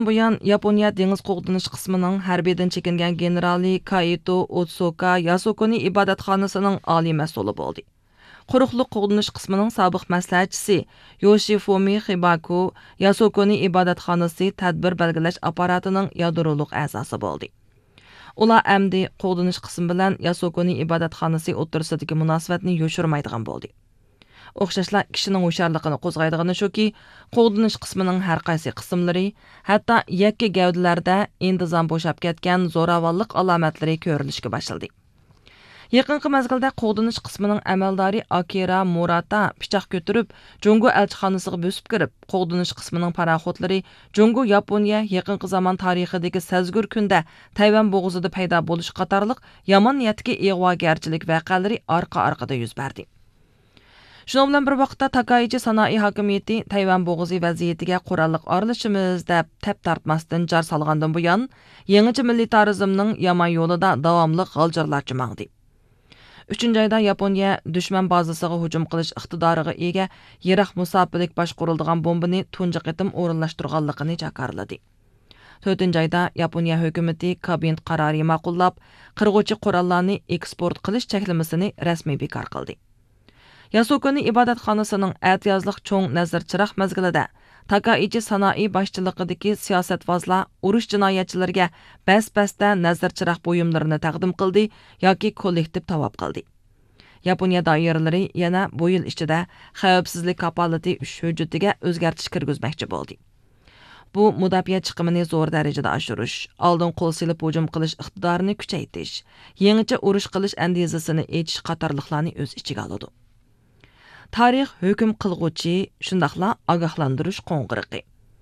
buyon Yaponiya dengiz qo'g'dinish qismining harbiydan chekingan generali Kaito Otsuka Yasukuni ibodatxonasining oliy mas'uli bo'ldi. Quruqliq qo'g'dinish qismining sobiq maslahatchisi Yoshifumi Hibaku Yasukuni ibodatxonasi tadbir belgilash apparatining yadroliq a'zosi bo'ldi. Ular amdi qo'g'dinish qismi bilan Yasukuni ibodatxonasi o'rtasidagi munosabatni yoshirmaydigan bo'ldi. O'xshashla kishining hushyorligini qo'zg'aydigani shuki, qo'g'dinish qismining har qaysi qismlari, hatto yakka gavdalarda intizom bo'shab ketgan zo'ravonlik alomatlari ko'rilishga boshladi. Yaqinqi mezgilda qo'g'dinish qismining amaldori Akira Murata pichoq ko'tarib, Jungo elchixonasiga bosib kirib, qo'g'dinish qismining paraxodlari Jungo Yaponiya yaqinqi zamon tarixidagi sazgur kunda Tayvan bo'g'izida paydo bo'lish qatorliq yomon niyatga ig'vogarchilik voqealari orqa-orqada yuz berdi. Shunun bilan bir vaqtda Takaichi sanoat hokimiyati Tayvan bo'g'ozi vaziyatiga qurolliq aralashishimiz deb tap tortmasdan jar solgandan buyon yangicha militarizmning yomon yo'lida davomli g'aljirlarcha mangdi. 3-oyda Yaponiya dushman bazasiga hujum qilish iqtidoriga ega yiroq musofirlik boshqariladigan bombani tunji qitim o'rinlashtirganligini jakarladi. 4-oyda Yaponiya hukumati kabinет qarori ma'qullab, qirg'uvchi qurollarni eksport qilish cheklamasini rasmiy bekor qildi. Yasukuni ibodatxonasining atiyozliq cho'ng nazarchiroq mezgilida Takaichi sanoat boshchiligidagi siyosatvozlar urush jinoyatchilariga bas-basda nazarchiroq buyumlarini taqdim qildi yoki kollektiv tavob qildi. Yaponiya doiralari yana bu yil ichida xavfsizlik kapolati 3 hujjatiga o'zgartish kirgizmoqchi bo'ldi. Bu mudofaa chiqimini zo'r darajada oshirish, oldin qo'l silib hujum qilish iqtidorini kuchaytirish, yangicha urush qilish andizasini echish qatorliqlarni o'z ichiga oladi. Tarix hukm qilg'uchi shundaqla ogohlantirish qo'ng'iriqi.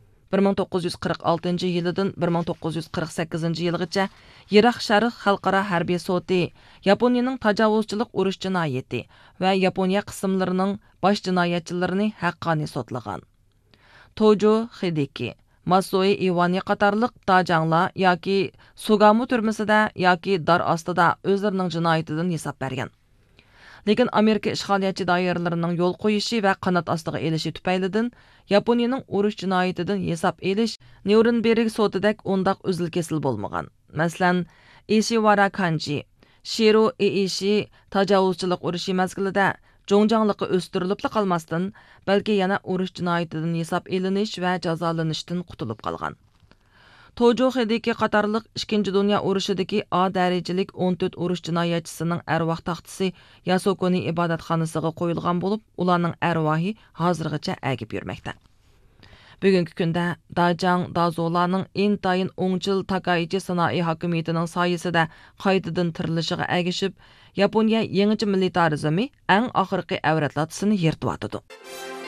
1946 yilidan 1948 yilgacha Yiroq Sharq xalqaro harbiy soti Yaponiyaning tajovuzchilik urush jinoyati va Yaponiya qismlarining bosh jinoyatchilarini haqqoniy sotlagan. Tojo Hideki, Masoi Iwani qatorliq tajanglar yoki Sugamo turmasida yoki dar ostida o'zlarining jinoyatidan hisob bergan. Lekin Amerika ishg'oliyatchi doiralarining yo'l qo'yishi va qanot ostiga elishi tufaylidan Yaponiyaning urush jinoyatidan hisob elish Nuremberg sotidek undaq uzil-kesil bo'lmagan. Masalan, Ishiwara Kanji, Shiro Eishi tajovuzchilik urushi mezgilida jo'ngjangliqqa o'stirilib qolmasdan, balki yana urush jinoyatidan hisob elinish va jazolanishdan qutulib qolgan. Tojo Hideki qatorliq 2. Dunyo urushidagi A darajalik 14 urush jinoyatchisining arvoh taxtisi Yasukuni ibodatxonasiga qo'yilgan bo'lib, ularning arvohi hozirgacha agib yurmoqda. Bugungi kunda Dajang Dazolarning intayin o'ngchil Takaichi sanoat hokimiyatining soyasida qaytadan tirilishiga agishib, Yaponiya yangicha militarizmi eng oxirgi avratlatisini yirtib atadi.